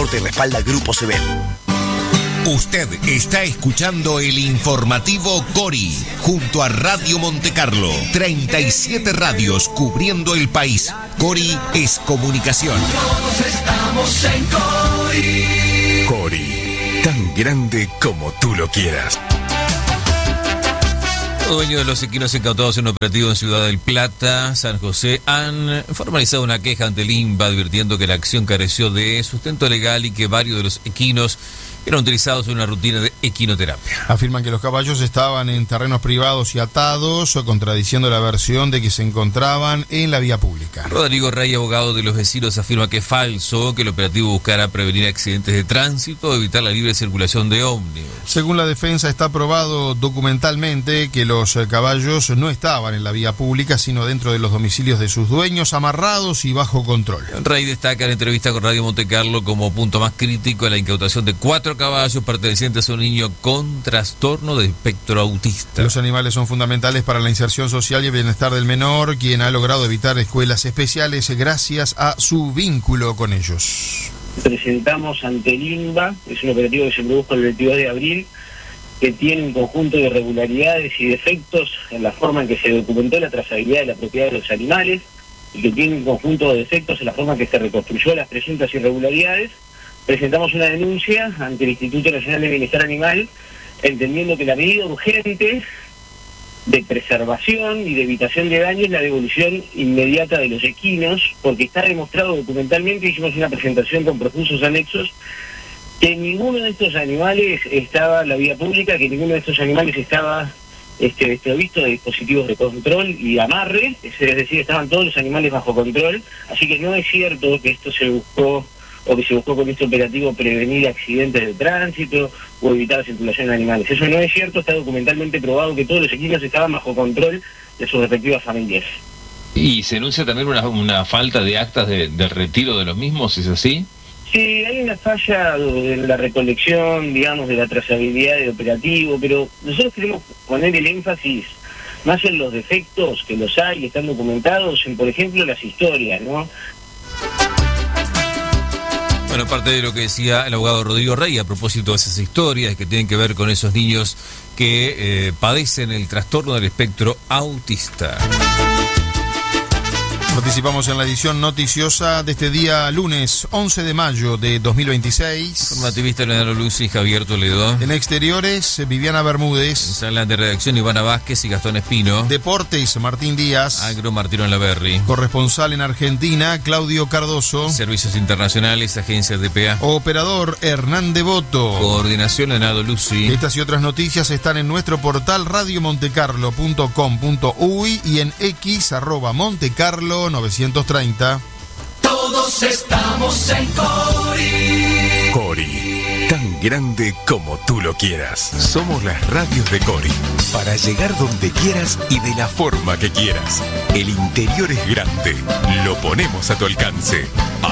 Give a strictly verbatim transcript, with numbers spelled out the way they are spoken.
te respalda Grupo Sebel. Usted está escuchando el informativo Cori, junto a Radio Montecarlo. treinta y siete radios cubriendo el país. Cori es comunicación. Todos estamos en Cori. Cori, tan grande como tú lo quieras. Los dueños de los equinos incautados en un operativo en Ciudad del Plata, San José, han formalizado una queja ante el INBA advirtiendo que la acción careció de sustento legal y que varios de los equinos eran utilizados en una rutina de equinoterapia. Afirman que los caballos estaban en terrenos privados y atados, o contradiciendo la versión de que se encontraban en la vía pública. Rodrigo Rey, abogado de los vecinos, afirma que es falso que el operativo buscara prevenir accidentes de tránsito o evitar la libre circulación de ómnibus. Según la defensa, está probado documentalmente que los caballos no estaban en la vía pública, sino dentro de los domicilios de sus dueños, amarrados y bajo control. Rey destaca en entrevista con Radio Montecarlo como punto más crítico la incautación de cuatro caballos pertenecientes a un niño con trastorno de espectro autista. Los animales son fundamentales para la inserción social y el bienestar del menor, quien ha logrado evitar escuelas especiales gracias a su vínculo con ellos. Presentamos ante el INBA, es un operativo que se produjo el veintidós de abril, que tiene un conjunto de irregularidades y defectos en la forma en que se documentó la trazabilidad de la propiedad de los animales y que tiene un conjunto de defectos en la forma en que se reconstruyó las presuntas irregularidades. Presentamos una denuncia ante el Instituto Nacional de Bienestar Animal, entendiendo que la medida urgente de preservación y de evitación de daños es la devolución inmediata de los equinos, porque está demostrado documentalmente, hicimos una presentación con profusos anexos, que ninguno de estos animales estaba en la vía pública, que ninguno de estos animales estaba este, desprovisto de dispositivos de control y amarre, es decir, estaban todos los animales bajo control, así que no es cierto que esto se buscó o que se buscó con este operativo prevenir accidentes de tránsito o evitar la circulación de animales. Eso no es cierto, está documentalmente probado que todos los equinos estaban bajo control de sus respectivas familias. ¿Y se denuncia también una, una falta de actas de, de retiro de los mismos, es así? Sí, hay una falla en la recolección, digamos, de la trazabilidad del operativo, pero nosotros queremos poner el énfasis más en los defectos, que los hay, están documentados, en, por ejemplo, las historias, ¿no? Bueno, parte de lo que decía el abogado Rodrigo Rey a propósito de esas historias que tienen que ver con esos niños que eh, padecen el trastorno del espectro autista. Participamos en la edición noticiosa de este día lunes once de mayo de dos mil veintiséis. Informativista Leonardo Luz y Javier Toledo. En exteriores, Viviana Bermúdez. En sala de redacción, Ivana Vázquez y Gastón Espino. Deportes, Martín Díaz. Agro, Martino Laverri. Corresponsal en Argentina, Claudio Cardoso. Servicios internacionales, agencias de P A. Operador, Hernán Devoto. Coordinación, Leonardo Lucy. Estas y otras noticias están en nuestro portal radio montecarlo punto com punto uy y en X, arroba Montecarlo novecientos treinta. Todos estamos en Cori. Cori, tan grande como tú lo quieras. Somos las radios de Cori, para llegar donde quieras y de la forma que quieras. El interior es grande, lo ponemos a tu alcance.